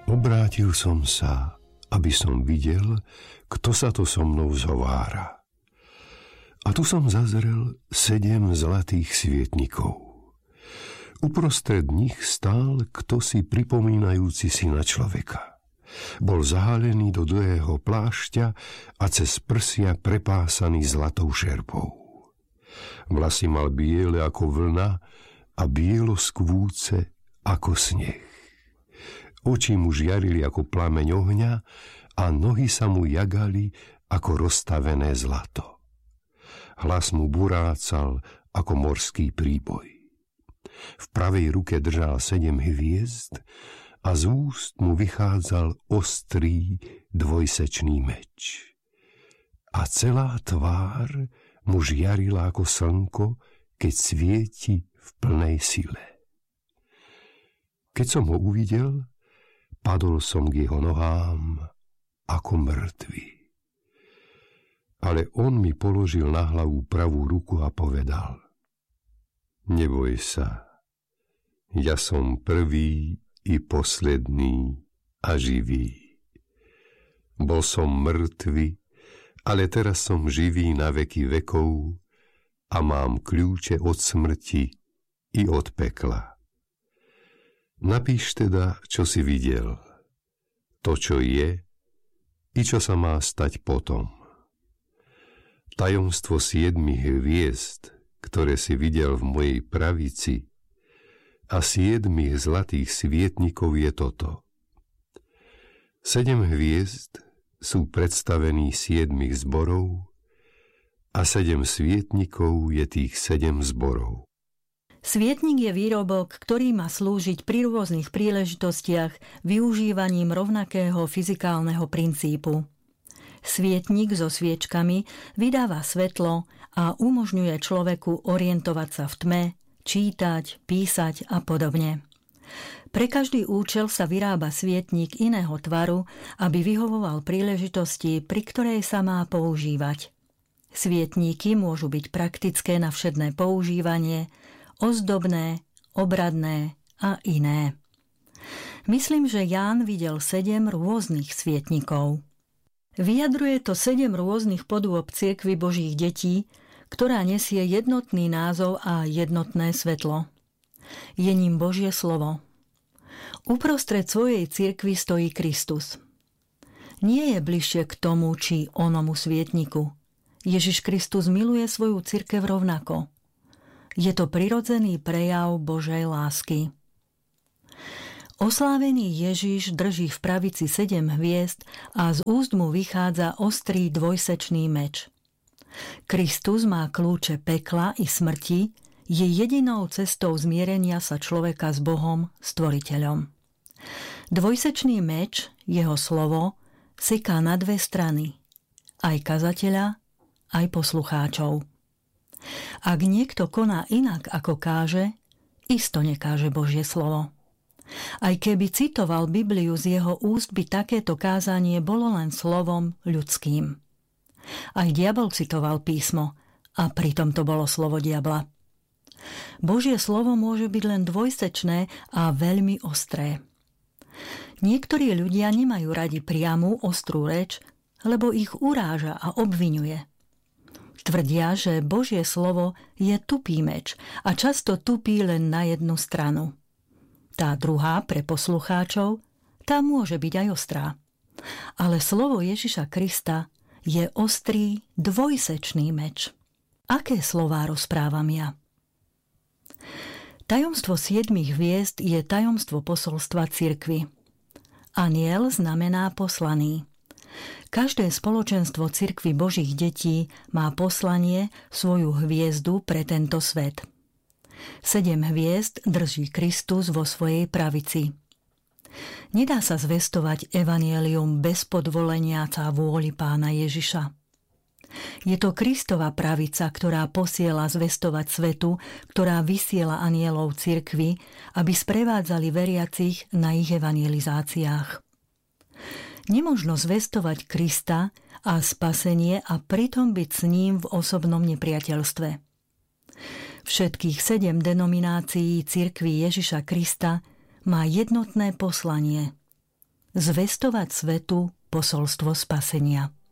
Obrátil som sa, aby som videl, kto sa to so mnou zhovára. A tu som zazrel 7 zlatých svietnikov. Uprostred nich stál kdosi pripomínajúci syna človeka. Bol zahalený do dlhého plášťa a cez prsia prepásaný zlatou šerpou. Vlasy mal biele ako vlna a bielo skvúce ako sneh. Oči mu žiarili ako plameň ohňa a nohy sa mu jagali ako rozstavené zlato. Hlas mu burácal ako morský príboj. V pravej ruke držal 7 hviezd a z úst mu vychádzal ostrý dvojsečný meč. A celá tvár mu žiarila ako slnko, keď svieti v plnej sile. Keď som ho uvidel, padol som k jeho nohám ako mŕtvy. Ale on mi položil na hlavu pravú ruku a povedal: Neboj sa, ja som prvý i posledný a živý. Bol som mŕtvy, ale teraz som živý na veky vekov a mám kľúče od smrti i od pekla. Napíš teda, čo si videl, to, čo je, i čo sa má stať potom. Tajomstvo 7 hviezd, ktoré si videl v mojej pravici, a 7 zlatých svietnikov je toto. 7 hviezd sú predstavení 7 zborov a 7 svietnikov je tých 7 zborov. Svietnik je výrobok, ktorý má slúžiť pri rôznych príležitostiach využívaním rovnakého fyzikálneho princípu. Svietnik so sviečkami vydáva svetlo a umožňuje človeku orientovať sa v tme, čítať, písať a podobne. Pre každý účel sa vyrába svietnik iného tvaru, aby vyhovoval príležitosti, pri ktorej sa má používať. Svietníky môžu byť praktické na všedné používanie, ozdobné, obradné a iné. Myslím, že Ján videl 7 rôznych svietnikov. Vyjadruje to 7 rôznych podôb cirkvi Božích detí, ktorá nesie jednotný názov a jednotné svetlo. Je ním Božie slovo. Uprostred svojej cirkvi stojí Kristus. Nie je bližšie k tomu či onomu svietniku. Ježiš Kristus miluje svoju cirkev rovnako. Je to prirodzený prejav Božej lásky. Oslávený Ježiš drží v pravici 7 hviezd a z úst mu vychádza ostrý dvojsečný meč. Kristus má kľúče pekla i smrti, je jedinou cestou zmierenia sa človeka s Bohom, Stvoriteľom. Dvojsečný meč, jeho slovo, seká na 2 strany, aj kazateľa, aj poslucháčov. Ak niekto koná inak, ako káže, isto nekáže Božie slovo. Aj keby citoval Bibliu z jeho úst, by takéto kázanie bolo len slovom ľudským. Aj diabol citoval písmo, a pritom to bolo slovo diabla. Božie slovo môže byť len dvojsečné a veľmi ostré. Niektorí ľudia nemajú radi priamu, ostrú reč, lebo ich uráža a obviňuje. Tvrdia, že Božie slovo je tupý meč a často tupí len na jednu stranu. Tá druhá, pre poslucháčov, tá môže byť aj ostrá. Ale slovo Ježiša Krista je ostrý dvojsečný meč. Aké slová rozprávam ja? Tajomstvo 7 hviezd je tajomstvo posolstva cirkvi. Anjel znamená poslaný. Každé spoločenstvo cirkvi Božích detí má poslanie, svoju hviezdu pre tento svet. 7 hviezd drží Kristus vo svojej pravici. Nedá sa zvestovať evanjelium bez podvolenia a vôli Pána Ježiša. Je to Kristova pravica, ktorá posiela zvestovať svetu, ktorá vysiela anjelov cirkvi, aby sprevádzali veriacich na ich evangelizáciách. Nemožno zvestovať Krista a spasenie a pritom byť s ním v osobnom nepriateľstve. Všetkých 7 denominácií cirkvi Ježiša Krista má jednotné poslanie. zvestovať svetu posolstvo spasenia.